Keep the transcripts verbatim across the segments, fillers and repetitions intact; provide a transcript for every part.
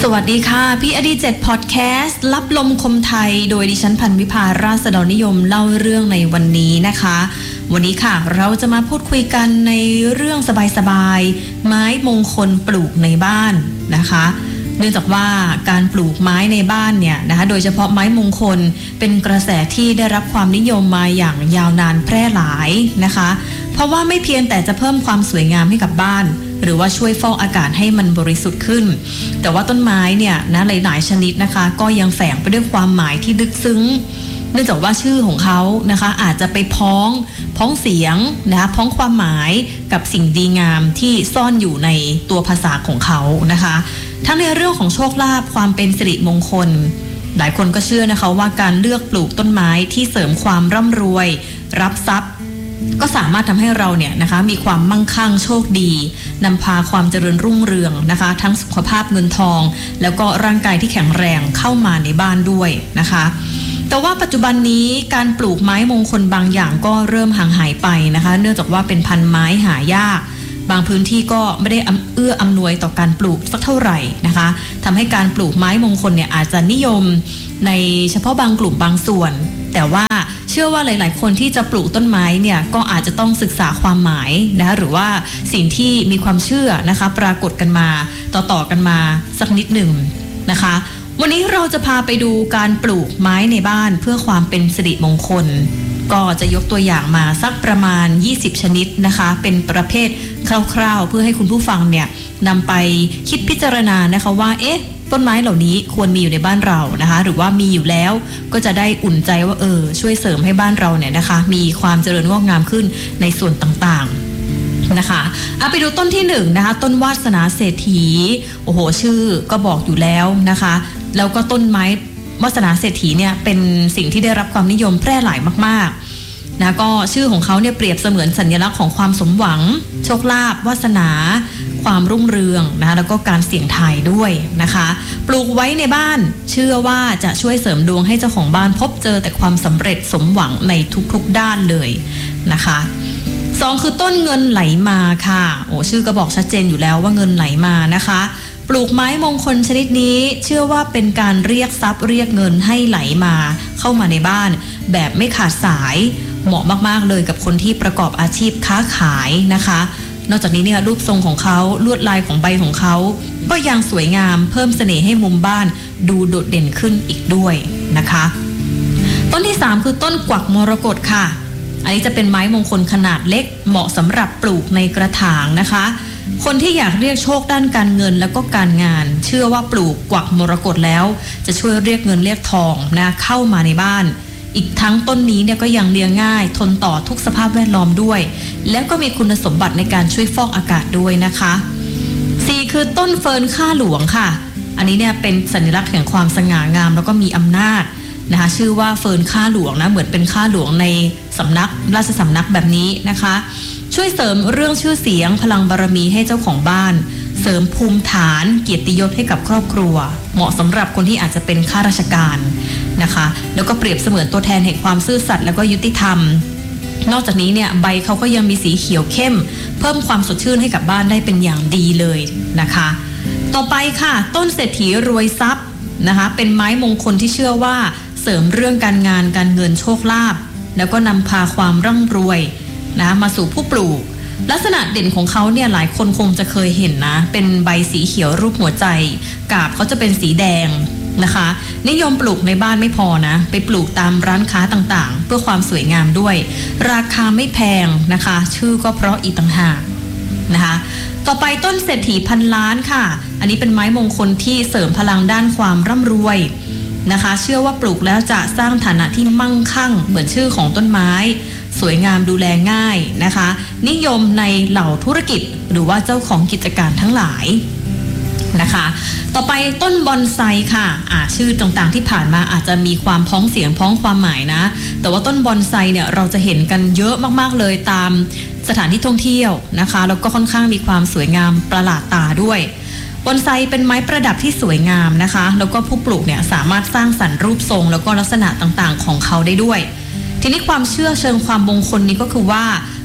สวัสดีค่ะพี่อดีเจ็ดพอดแคสต์รับลมคมไทยโดยดิฉันพันวิภาราษฎรนิยมเล่าเรื่องในวันนี้นะคะวันนี้ค่ะเราจะมาพูดคุยกันในเรื่องสบายๆไม้มงคลปลูกในบ้านนะคะเนื่องจากว่าการปลูกไม้ในบ้านเนี่ยนะคะโดยเฉพาะไม้มงคลเป็นกระแสที่ได้รับความนิยมมาอย่างยาวนานแพร่หลายนะคะเพราะว่าไม่เพียงแต่จะเพิ่มความสวยงามให้กับบ้านหรือว่าช่วยฟอกอากาศให้มันบริสุทธิ์ขึ้นแต่ว่าต้นไม้เนี่ยนะหลายๆชนิดนะคะก็ยังแฝงไปด้วยความหมายที่ลึกซึ้งเนื่องจากว่าชื่อของเขานะคะอาจจะไปพ้องพ้องเสียงนะคะพ้องความหมายกับสิ่งดีงามที่ซ่อนอยู่ในตัวภาษาของเขานะคะทั้งในเรื่องของโชคลาภความเป็นสิริมงคลหลายคนก็เชื่อนะคะว่าการเลือกปลูกต้นไม้ที่เสริมความร่ำรวยรับทรัพย์ก็สามารถทำให้เราเนี่ยนะคะมีความมั่งคั่งโชคดีนำพาความเจริญรุ่งเรืองนะคะทั้งสุขภาพเงินทองแล้วก็ร่างกายที่แข็งแรงเข้ามาในบ้านด้วยนะคะแต่ว่าปัจจุบันนี้การปลูกไม้มงคลบางอย่างก็เริ่มห่างหายไปนะคะเนื่องจากว่าเป็นพันธุ์ไม้หายากบางพื้นที่ก็ไม่ได้เอื้ออำนวยต่อการปลูกสักเท่าไหร่นะคะทำให้การปลูกไม้มงคลเนี่ยอาจจะนิยมในเฉพาะบางกลุ่มบางส่วนแต่ว่าเชื่อว่าหลายๆคนที่จะปลูกต้นไม้เนี่ยก็อาจจะต้องศึกษาความหมายนะคะหรือว่าสิ่งที่มีความเชื่อนะคะปรากฏกันมาต่อๆกันมาสักนิดหนึ่งนะคะวันนี้เราจะพาไปดูการปลูกไม้ในบ้านเพื่อความเป็นสิริมงคลก็จะยกตัวอย่างมาสักประมาณยี่สิบชนิดนะคะเป็นประเภทคร่าวๆเพื่อให้คุณผู้ฟังเนี่ยนำไปคิดพิจารณานะคะว่าเอ๊ะต้นไม้เหล่านี้ควรมีอยู่ในบ้านเรานะคะหรือว่ามีอยู่แล้วก็จะได้อุ่นใจว่าเออช่วยเสริมให้บ้านเราเนี่ยนะคะมีความเจริญงอกงามขึ้นในส่วนต่างๆนะคะเอาไปดูต้นที่หนึ่งนะคะต้นวาสนาเศรษฐีโอ้โหชื่อก็บอกอยู่แล้วนะคะแล้วก็ต้นไม้วาสนาเศรษฐีเนี่ยเป็นสิ่งที่ได้รับความนิยมแพร่หลายมากๆนะก็ชื่อของเขาเนี่ยเปรียบเสมือนสัญลักษณ์ของความสมหวังโชคลาภวาสนาความรุ่งเรืองนะคะแล้วก็การเสี่ยงทายด้วยนะคะปลูกไว้ในบ้านเชื่อว่าจะช่วยเสริมดวงให้เจ้าของบ้านพบเจอแต่ความสำเร็จสมหวังในทุกๆด้านเลยนะคะสองคือต้นเงินไหลมาค่ะโอ้ชื่อก็บอกชัดเจนอยู่แล้วว่าเงินไหลมานะคะปลูกไม้มงคลชนิดนี้เชื่อว่าเป็นการเรียกทรัพย์เรียกเงินให้ไหลมาเข้ามาในบ้านแบบไม่ขาดสายเหมาะมากๆเลยกับคนที่ประกอบอาชีพค้าขายนะคะนอกจากนี้เนี่ยรูปทรงของเขาลวดลายของใบของเขาก็ยังสวยงามเพิ่มเสน่ห์ให้มุมบ้านดูโดดเด่นขึ้นอีกด้วยนะคะต้นที่สามคือต้นกวักมรกตค่ะอันนี้จะเป็นไม้มงคลขนาดเล็กเหมาะสำหรับปลูกในกระถางนะคะคนที่อยากเรียกโชคด้านการเงินแล้วก็การงานเชื่อว่าปลูกกวักมรกตแล้วจะช่วยเรียกเงินเรียกทองนะเข้ามาในบ้านอีกทั้งต้นนี้เนี่ยก็ยังเลี้ยงง่ายทนต่อทุกสภาพแวดล้อมด้วยแล้วก็มีคุณสมบัติในการช่วยฟอกอากาศด้วยนะคะสี่คือต้นเฟิร์นข้าหลวงค่ะอันนี้เนี่ยเป็นสัญลักษณ์แห่งความสง่างามแล้วก็มีอำนาจนะคะชื่อว่าเฟิร์นข้าหลวงนะเหมือนเป็นข้าหลวงในสำนักราชสำนักแบบนี้นะคะช่วยเสริมเรื่องชื่อเสียงพลังบารมีให้เจ้าของบ้านเสริมภูมิฐานเกียรติยศให้กับครอบครัวเหมาะสำหรับคนที่อาจจะเป็นข้าราชการนะคะแล้วก็เปรียบเสมือนตัวแทนแห่งความซื่อสัตย์แล้วก็ยุติธรรมนอกจากนี้เนี่ยใบเขาก็ยังมีสีเขียวเข้มเพิ่มความสดชื่นให้กับบ้านได้เป็นอย่างดีเลยนะคะต่อไปค่ะต้นเศรษฐีรวยทรัพย์นะคะเป็นไม้มงคลที่เชื่อว่าเสริมเรื่องการงานการเงินโชคลาภแล้วก็นำพาความร่ำรวยนะมาสู่ผู้ปลูกลักษณะเด่นของเขาเนี่ยหลายคนคงจะเคยเห็นนะเป็นใบสีเขียวรูปหัวใจกาบเขาจะเป็นสีแดงนะคะนิยมปลูกในบ้านไม่พอนะไปปลูกตามร้านค้าต่างๆเพื่อความสวยงามด้วยราคาไม่แพงนะคะชื่อก็เพราะอีกต่างหากนะคะต่อไปต้นเศรษฐีพันล้านค่ะอันนี้เป็นไม้มงคลที่เสริมพลังด้านความร่ำรวยนะคะเชื่อว่าปลูกแล้วจะสร้างฐานะที่มั่งคั่งเหมือนชื่อของต้นไม้สวยงามดูแลง่ายนะคะนิยมในเหล่าธุรกิจหรือว่าเจ้าของกิจการทั้งหลายนะคะต่อไปต้นบอนไซค่ะอ่าชื่อต่างๆที่ผ่านมาอาจจะมีความพ้องเสียงพ้องความหมายนะแต่ว่าต้นบอนไซเนี่ยเราจะเห็นกันเยอะมากๆเลยตามสถานที่ท่องเที่ยวนะคะแล้วก็ค่อนข้างมีความสวยงามประหลาดตาด้วยบอนไซเป็นไม้ประดับที่สวยงามนะคะแล้วก็ผู้ปลูกเนี่ยสามารถสร้างสรรค์รูปทรงแล้วก็ลักษณะต่างๆของเขาได้ด้วยทีนี้ความเชื่อเชิงความมงคลนี้ก็คือว่า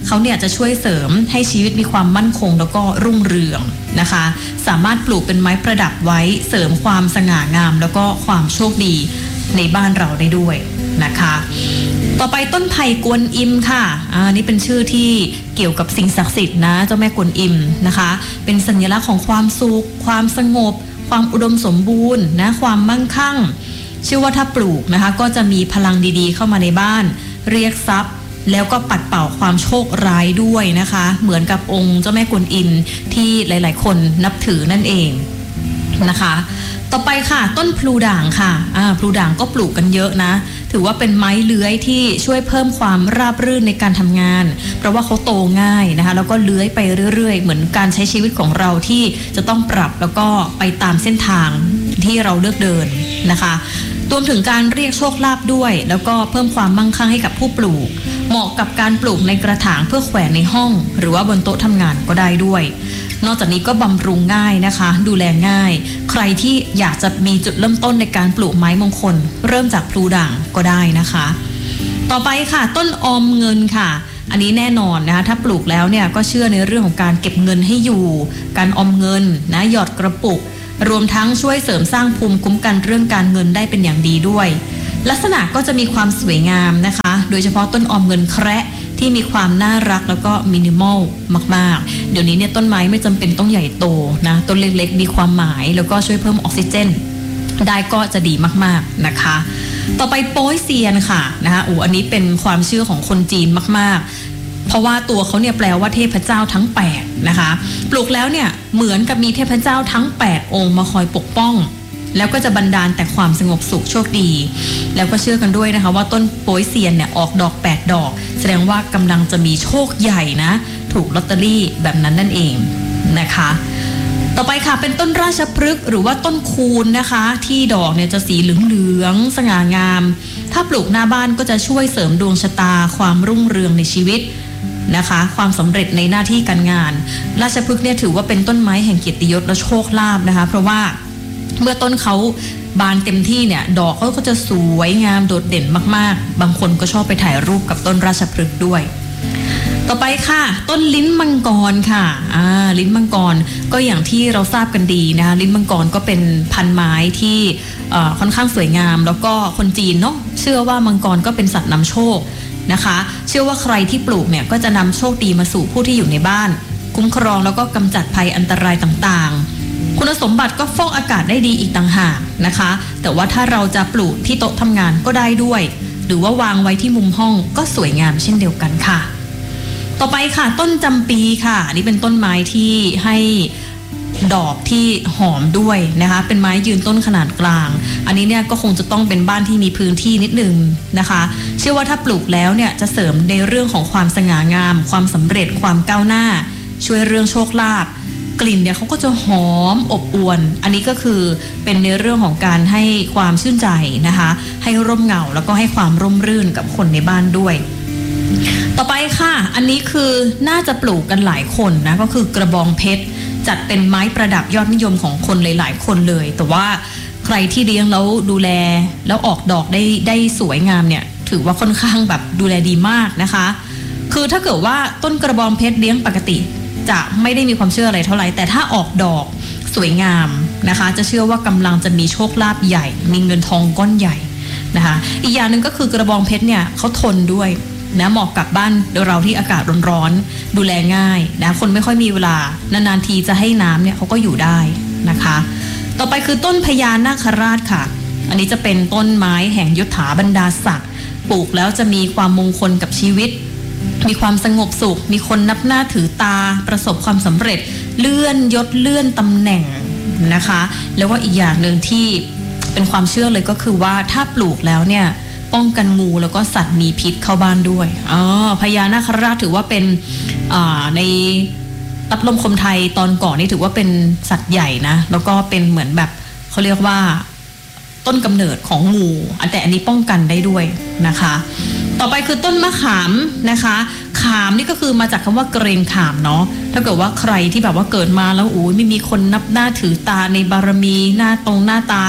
เขาเนี่ยจะช่วยเสริมให้ชีวิตมีความมั่นคงแล้วก็รุ่งเรืองนะคะสามารถปลูกเป็นไม้ประดับไว้เสริมความสง่างามแล้วก็ความโชคดีในบ้านเราได้ด้วยนะคะต่อไปต้นไผ่กวนอิมค่ะอ่านี่เป็นชื่อที่เกี่ยวกับสิ่งศักดิ์สิทธิ์นะเจ้าแม่กวนอิมนะคะเป็นสัญลักษณ์ของความสุขความสงบความอุดมสมบูรณ์นะความมั่งคั่งเชื่อว่าถ้าปลูกนะคะก็จะมีพลังดีๆเข้ามาในบ้านเรียกทรัพย์แล้วก็ปัดเป่าความโชคร้ายด้วยนะคะเหมือนกับองค์เจ้าแม่กวนอิมที่หลายๆคนนับถือนั่นเองนะคะต่อไปค่ะต้นพลูด่างค่ะอ่าพลูด่างก็ปลูกกันเยอะนะถือว่าเป็นไม้เลื้อยที่ช่วยเพิ่มความราบรื่นในการทำงานเพราะว่าเขาโตง่ายนะคะแล้วก็เลื้อยไปเรื่อยๆเหมือนการใช้ชีวิตของเราที่จะต้องปรับแล้วก็ไปตามเส้นทางที่เราเลือกเดินนะคะรวมถึงการเรียกโชคลาภด้วยแล้วก็เพิ่มความมั่งคั่งให้กับผู้ปลูกเหมาะกับการปลูกในกระถางเพื่อแขวนในห้องหรือว่าบนโต๊ะทำงานก็ได้ด้วยนอกจากนี้ก็บำรุงง่ายนะคะดูแลง่ายใครที่อยากจะมีจุดเริ่มต้นในการปลูกไม้มงคลเริ่มจากพลูด่างก็ได้นะคะต่อไปค่ะต้นออมเงินค่ะอันนี้แน่นอนนะคะถ้าปลูกแล้วเนี่ยก็เชื่อในเรื่องของการเก็บเงินให้อยู่การออมเงินนะหยอดกระปุกรวมทั้งช่วยเสริมสร้างภูมิคุ้มกันเรื่องการเงินได้เป็นอย่างดีด้วยลักษณะก็จะมีความสวยงามนะคะโดยเฉพาะต้นออมเงินแคระที่มีความน่ารักแล้วก็มินิมอลมากๆเดี๋ยวนี้เนี่ยต้นไม้ไม่จำเป็นต้องใหญ่โตนะต้นเล็กๆมีความหมายแล้วก็ช่วยเพิ่มออกซิเจนได้ก็จะดีมากๆนะคะต่อไปโป๊ยเซียนค่ะนะคะโอ้อันนี้เป็นความเชื่อของคนจีนมากๆเพราะว่าตัวเขาเนี่ยแปลว่าเทพเจ้าทั้งแปดนะคะปลูกแล้วเนี่ยเหมือนกับมีเทพเจ้าทั้งแปดองค์มาคอยปกป้องแล้วก็จะบันดาลแต่ความสงบสุขโชคดีแล้วก็เชื่อกันด้วยนะคะว่าต้นโป๊ยเซียนเนี่ยออกดอกแปดดอกแสดงว่ากำลังจะมีโชคใหญ่นะถูกลอตเตอรี่แบบนั้นนั่นเองนะคะต่อไปค่ะเป็นต้นราชพฤกษ์หรือว่าต้นคูนนะคะที่ดอกเนี่ยจะสีเหลืองๆสง่างามถ้าปลูกหน้าบ้านก็จะช่วยเสริมดวงชะตาความรุ่งเรืองในชีวิตนะคะความสำเร็จในหน้าที่การงานราชพฤกษ์เนี่ยถือว่าเป็นต้นไม้แห่งเกียรติยศและโชคลาภนะคะเพราะว่าเมื่อต้นเขาบานเต็มที่เนี่ยดอกเขาก็จะสวยงามโดดเด่นมากๆบางคนก็ชอบไปถ่ายรูปกับต้นราชพฤกษ์ด้วยต่อไปค่ะต้นลิ้นมังกรค่ะอ่าลิ้นมังกรก็อย่างที่เราทราบกันดีนะคะลิ้นมังกรก็เป็นพันไม้ที่ค่อนข้างสวยงามแล้วก็คนจีนเนาะเชื่อว่ามังกรก็เป็นสัตว์นำโชคนะคะเชื่อว่าใครที่ปลูกเนี่ยก็จะนำโชคดีมาสู่ผู้ที่อยู่ในบ้านคุ้มครองแล้วก็กำจัดภัยอันตรายต่างๆคุณสมบัติก็ฟอกอากาศได้ดีอีกต่างหากนะคะแต่ว่าถ้าเราจะปลูกที่โต๊ะทำงานก็ได้ด้วยหรือว่าวางไว้ที่มุมห้องก็สวยงามเช่นเดียวกันค่ะต่อไปค่ะต้นจำปีค่ะอันนี้เป็นต้นไม้ที่ให้ดอกที่หอมด้วยนะคะเป็นไม้ยืนต้นขนาดกลางอันนี้เนี่ยก็คงจะต้องเป็นบ้านที่มีพื้นที่นิดนึงนะคะเชื่อว่าถ้าปลูกแล้วเนี่ยจะเสริมในเรื่องของความสง่างามความสำเร็จความก้าวหน้าช่วยเรื่องโชคลาภกลิ่นเนี่ยเขาก็จะหอมอบอวลอันนี้ก็คือเป็นในเรื่องของการให้ความชื่นใจนะคะให้ร่มเงาแล้วก็ให้ความร่มรื่นกับคนในบ้านด้วยต่อไปค่ะอันนี้คือน่าจะปลูกกันหลายคนนะก็คือกระบองเพชรจัดเป็นไม้ประดับยอดนิยมของคนหลายๆคนเลยแต่ว่าใครที่เลี้ยงแล้วดูแลแล้วออกดอกได้ได้สวยงามเนี่ยถือว่าค่อนข้างแบบดูแลดีมากนะคะคือถ้าเกิดว่าต้นกระบองเพชรเลี้ยงปกติจะไม่ได้มีความเชื่ออะไรเท่าไหร่แต่ถ้าออกดอกสวยงามนะคะจะเชื่อว่ากำลังจะมีโชคลาภใหญ่มีเงินทองก้อนใหญ่นะคะอีกอย่างหนึ่งก็คือกระบองเพชรเนี่ยเขาทนด้วยนะเหมาะกับบ้านเราที่อากาศร้อนๆดูแลง่ายนะคนไม่ค่อยมีเวลานานๆทีจะให้น้ำเนี่ยเขาก็อยู่ได้นะคะต่อไปคือต้นพญานาคราชค่ะอันนี้จะเป็นต้นไม้แห่งยศถาบรรดาศักดิ์ปลูกแล้วจะมีความมงคลกับชีวิตมีความสงบสุขมีคนนับหน้าถือตาประสบความสำเร็จเลื่อนยศเลื่อนตำแหน่งนะคะแล้วก็อีกอย่างหนึ่งที่เป็นความเชื่อเลยก็คือว่าถ้าปลูกแล้วเนี่ยป้องกันงูแล้วก็สัตว์มีพิษเข้าบ้านด้วยอ๋อพญานาคราชถือว่าเป็นในรับลมคมไทยตอนก่อนนี่ถือว่าเป็นสัตว์ใหญ่นะแล้วก็เป็นเหมือนแบบเขาเรียกว่าต้นกำเนิดของงูแต่อันนี้ป้องกันได้ด้วยนะคะต่อไปคือต้นมะขามนะคะขามนี่ก็คือมาจากคำว่าเกรงขามเนาะถ้าเกิดว่าใครที่แบบว่าเกิดมาแล้วโอ้ยไม่มีคนนับหน้าถือตาในบารมีหน้าตรงหน้าตา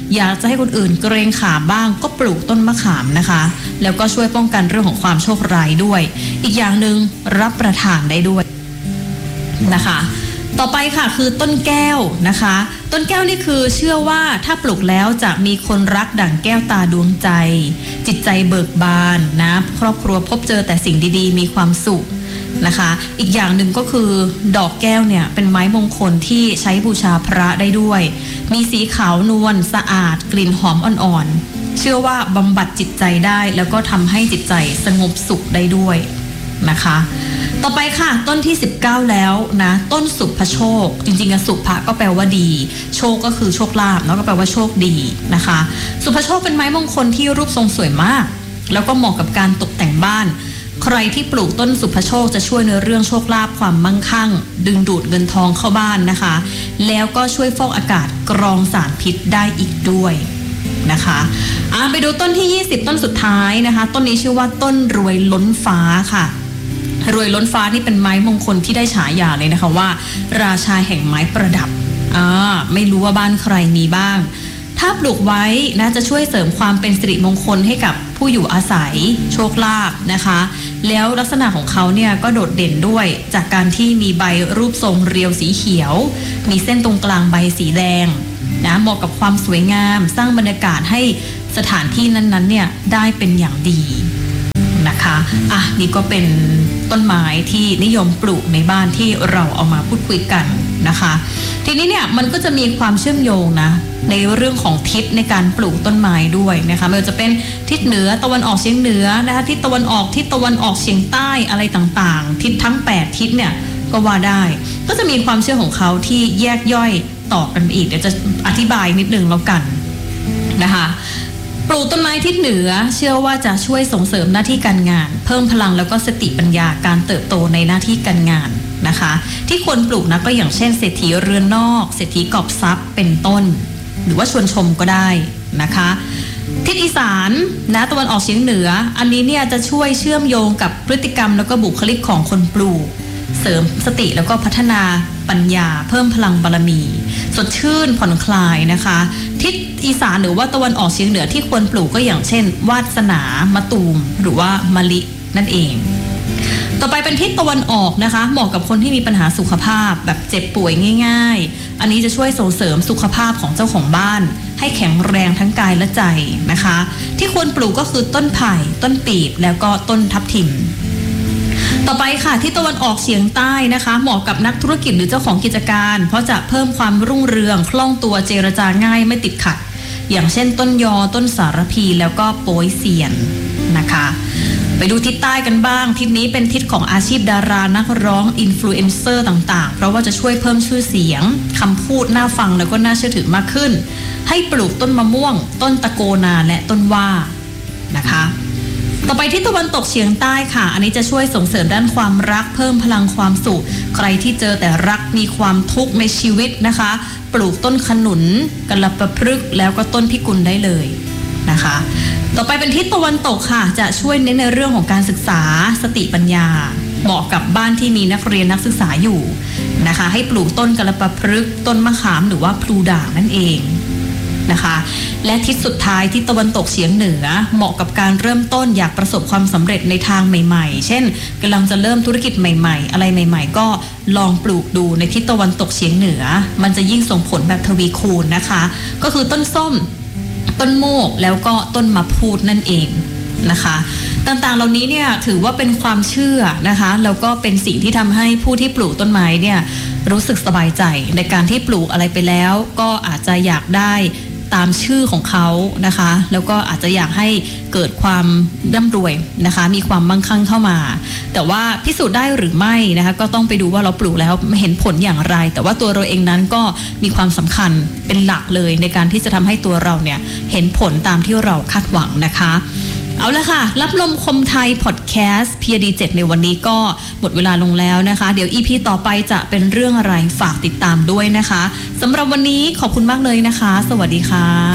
อยากจะให้คนอื่นเกรงขามบ้างก็ปลูกต้นมะขามนะคะแล้วก็ช่วยป้องกันเรื่องของความโชคร้ายด้วยอีกอย่างหนึ่งรับประทานได้ด้วยนะคะต่อไปค่ะคือต้นแก้วนะคะต้นแก้วนี่คือเชื่อว่าถ้าปลูกแล้วจะมีคนรักดั่งแก้วตาดวงใจจิตใจเบิกบานนะครอบครัวพบเจอแต่สิ่งดีๆมีความสุขนะคะอีกอย่างหนึ่งก็คือดอกแก้วเนี่ยเป็นไม้มงคลที่ใช้บูชาพระได้ด้วยมีสีขาวนวลสะอาดกลิ่นหอมอ่อนๆเชื่อว่าบำบัดจิตใจได้แล้วก็ทำให้จิตใจสงบสุขได้ด้วยนะคะต่อไปค่ะต้นที่สิบเก้าแล้วนะต้นสุภโชคจริงๆอะสุภะก็แปลว่าดีโชคก็คือโชคลาภแล้วก็แปลว่าโชคดีนะคะสุภโชคเป็นไม้มงคลที่รูปทรงสวยมากแล้วก็เหมาะกับการตกแต่งบ้านใครที่ปลูกต้นสุภโชคจะช่วยในเรื่องโชคลาภความมั่งคั่งดึงดูดเงินทองเข้าบ้านนะคะแล้วก็ช่วยฟอกอากาศกรองสารพิษได้อีกด้วยนะคะอ่ะไปดูต้นที่ยี่สิบต้นสุดท้ายนะคะต้นนี้ชื่อว่าต้นรวยล้นฟ้าค่ะรวยล้นฟ้านี่เป็นไม้มงคลที่ได้ฉายาเลยนะคะว่าราชาแห่งไม้ประดับอ่าไม่รู้ว่าบ้านใครมีบ้างถ้าปลูกไว้นะจะช่วยเสริมความเป็นสิริมงคลให้กับผู้อยู่อาศัยโชคลาภนะคะแล้วลักษณะของเขาเนี่ยก็โดดเด่นด้วยจากการที่มีใบรูปทรงเรียวสีเขียวมีเส้นตรงกลางใบสีแดงนะเหมาะกับความสวยงามสร้างบรรยากาศให้สถานที่นั้นๆเนี่ยได้เป็นอย่างดีนะคะอ่ะนี่ก็เป็นต้นไม้ที่นิยมปลูกในบ้านที่เราเอามาพูดคุยกันนะคะทีนี้เนี่ยมันก็จะมีความเชื่อมโยงนะในเรื่องของทิศในการปลูกต้นไม้ด้วยนะคะไม่ว่าจะเป็นทิศเหนือตะวันออกเฉียงเหนือนะคะทิศตะวันออกทิศตะวันออกเฉียงใต้อะไรต่างๆทิศทั้งแปดทิศเนี่ยก็ว่าได้ก็จะมีความเชื่อของเขาที่แยกย่อยต่อกันอีกเดี๋ยวจะอธิบายนิดนึงแล้วกันนะคะปลูกต้นไม้ทิศเหนือเชื่อว่าจะช่วยส่งเสริมหน้าที่การงานเพิ่มพลังแล้วก็สติปัญญาการเติบโตในหน้าที่การงานนะคะที่ควรปลูกนะก็อย่างเช่นเศรษฐีเรือนนอกเศรษฐีกอบทรัพย์เป็นต้นหรือว่าชวนชมก็ได้นะคะทิศอีสานนะตะวันออกเฉียงเหนืออันนี้เนี่ยจะช่วยเชื่อมโยงกับพฤติกรรมแล้วก็บุคลิกของคนปลูกเสริมสติแล้วก็พัฒนาปัญญาเพิ่มพลังบารมีสดชื่นผ่อนคลายนะคะทิศอีสานหรือว่าตะวันออกเฉียงเหนือที่ควรปลูกก็อย่างเช่นวาสนามะตูมหรือว่ามะลินั่นเองต่อไปเป็นทิศตะวันออกนะคะเหมาะกับคนที่มีปัญหาสุขภาพแบบเจ็บป่วยง่ายๆอันนี้จะช่วยส่งเสริมสุขภาพของเจ้าของบ้านให้แข็งแรงทั้งกายและใจนะคะที่ควรปลูกก็คือต้นไผ่ต้นปีบแล้วก็ต้นทับทิมต่อไปค่ะที่ตะวันออกเฉียงใต้นะคะเหมาะกับนักธุรกิจหรือเจ้าของกิจการเพราะจะเพิ่มความรุ่งเรืองคล่องตัวเจรจาง่ายไม่ติดขัดอย่างเช่นต้นยอต้นสารพีแล้วก็โป๊ยเซียนนะคะไปดูทิศใต้กันบ้างทิศนี้เป็นทิศของอาชีพดารานักร้องอินฟลูเอนเซอร์ต่างๆเพราะว่าจะช่วยเพิ่มชื่อเสียงคำพูดน่าฟังแล้วก็น่าเชื่อถือมากขึ้นให้ปลูกต้นมะม่วงต้นตะโกนาและต้นว่านะคะต่อไปที่ตะวันตกเฉียงใต้ค่ะอันนี้จะช่วยส่งเสริมด้านความรักเพิ่มพลังความสุขใครที่เจอแต่รักมีความทุกข์ในชีวิตนะคะปลูกต้นขนุนกัลปพฤกษ์แล้วก็ต้นพิกุลได้เลยนะคะต่อไปเป็นทิศตะวันตกค่ะจะช่วยเน้นในเรื่องของการศึกษาสติปัญญาเหมาะกับบ้านที่มีนักเรียนนักศึกษาอยู่นะคะให้ปลูกต้นกัลปพฤกษ์ต้นมะขามหรือว่าพลูด่างนั่นเองนะคะและทิศสุดท้ายที่ตะวันตกเฉียงเหนือเหมาะกับการเริ่มต้นอยากประสบความสำเร็จในทางใหม่ๆเช่นกำลังจะเริ่มธุรกิจใหม่ๆอะไรใหม่ๆก็ลองปลูกดูในทิศตะวันตกเฉียงเหนือมันจะยิ่งส่งผลแบบทวีคูณนะคะก็คือต้นส้มต้นโมกแล้วก็ต้นมะพูดนั่นเองนะคะต่างๆเหล่านี้เนี่ยถือว่าเป็นความเชื่อนะคะแล้วก็เป็นสิ่งที่ทำให้ผู้ที่ปลูกต้นไม้เนี่ยรู้สึกสบายใจในการที่ปลูกอะไรไปแล้วก็อาจจะอยากได้ตามชื่อของเขานะคะแล้วก็อาจจะอยากให้เกิดความร่ำรวยนะคะมีความมั่งคั่งเข้ามาแต่ว่าพิสูจน์ได้หรือไม่นะคะก็ต้องไปดูว่าเราปลูกแล้วเห็นผลอย่างไรแต่ว่าตัวเราเองนั้นก็มีความสำคัญเป็นหลักเลยในการที่จะทำให้ตัวเราเนี่ยเห็นผลตามที่เราคาดหวังนะคะเอาละค่ะรับลมคมไทยพอดแคสต์ พี ดี เจ็ด ในวันนี้ก็หมดเวลาลงแล้วนะคะเดี๋ยว อี พี ต่อไปจะเป็นเรื่องอะไรฝากติดตามด้วยนะคะสำหรับวันนี้ขอบคุณมากเลยนะคะสวัสดีค่ะ